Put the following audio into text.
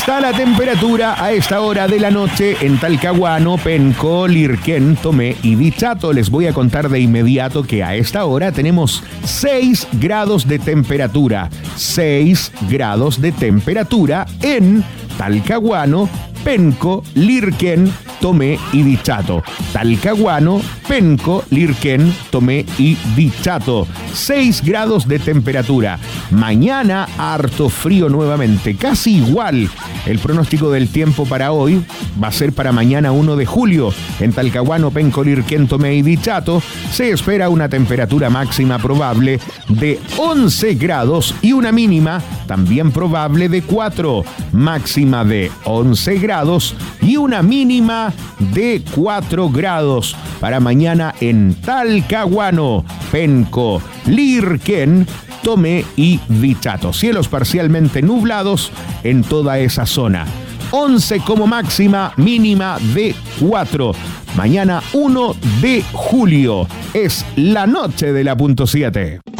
está la temperatura a esta hora de la noche en Talcahuano, Penco, Lirquén, Tomé y Dichato? Les voy a contar de inmediato que a esta hora tenemos 6 grados de temperatura. 6 grados de temperatura en Talcahuano, Penco, Lirquén, Tomé y Dichato. Talcahuano, Penco, Lirquén, Tomé y Dichato. 6 grados de temperatura. Mañana harto frío nuevamente, casi igual. El pronóstico del tiempo para hoy va a ser para mañana 1 de julio. En Talcahuano, Penco, Lirquén, Tomé y Dichato se espera una temperatura máxima probable de 11 grados y una mínima también probable de 4. Máxima de 11 grados y una mínima de 4 grados para mañana en Talcahuano, Penco, Lirquén, Tomé y Dichato. Cielos parcialmente nublados en toda esa zona. 11 como máxima, mínima de 4. Mañana 1 de julio es la noche de la .7.